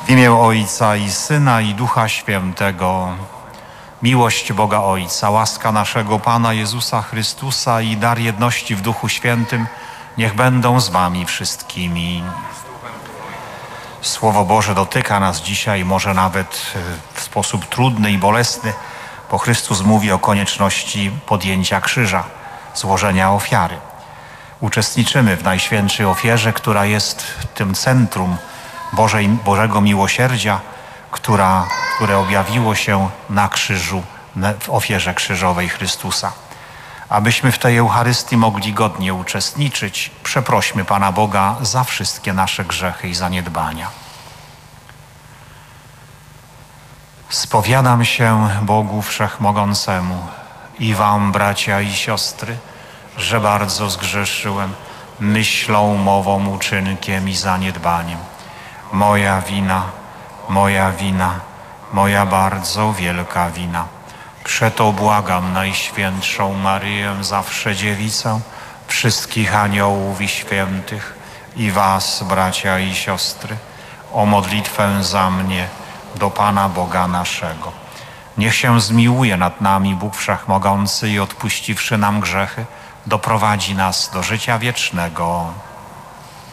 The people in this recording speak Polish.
W imię Ojca i Syna i Ducha Świętego. Miłość Boga Ojca, łaska naszego Pana Jezusa Chrystusa i dar jedności w Duchu Świętym niech będą z wami wszystkimi. Słowo Boże dotyka nas dzisiaj, może nawet w sposób trudny i bolesny, bo Chrystus mówi o konieczności podjęcia krzyża, złożenia ofiary. Uczestniczymy w Najświętszej Ofierze, która jest tym centrum Bożego miłosierdzia, które objawiło się na krzyżu, w ofierze krzyżowej Chrystusa. Abyśmy w tej Eucharystii mogli godnie uczestniczyć, przeprośmy Pana Boga za wszystkie nasze grzechy i zaniedbania. Spowiadam się Bogu Wszechmogącemu i wam, bracia i siostry, że bardzo zgrzeszyłem myślą, mową, uczynkiem i zaniedbaniem. Moja wina, moja bardzo wielka wina. Przeto błagam Najświętszą Maryję, zawsze Dziewicę, wszystkich aniołów i świętych i was, bracia i siostry, o modlitwę za mnie do Pana Boga naszego. Niech się zmiłuje nad nami Bóg Wszechmogący i odpuściwszy nam grzechy, doprowadzi nas do życia wiecznego.